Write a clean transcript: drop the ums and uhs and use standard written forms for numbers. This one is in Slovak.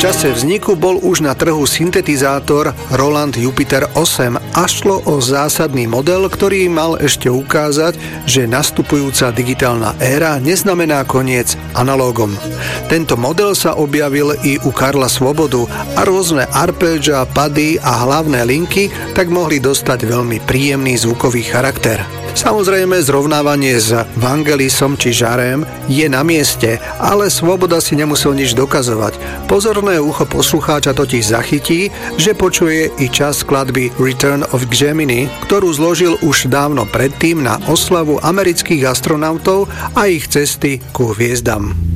V čase vzniku bol už na trhu syntetizátor Roland Jupiter 8 a šlo o zásadný model, ktorý mal ešte ukázať, že nastupujúca digitálna éra neznamená koniec analógom. Tento model sa objavil i u Karla Svobodu a rôzne arpeggia, pady a hlavné linky tak mohli dostať veľmi príjemný zvukový charakter. Samozrejme, zrovnávanie s Vangelisom či Žarem je na mieste, ale Svoboda si nemusel nič dokazovať. Pozorné ucho poslucháča totiž zachytí, že počuje i časť skladby Return of Gemini, ktorú zložil už dávno predtým na oslavu amerických astronautov a ich cesty ku hviezdam.